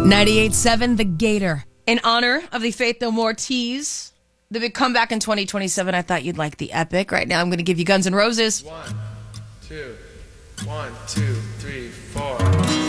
98.7 The Gator. In honor of the Faith No More tease, the big comeback in 2027, I thought you'd like the epic. Right now, I'm going to give you Guns N' Roses. 1, 2, 1, 2, 3, 4.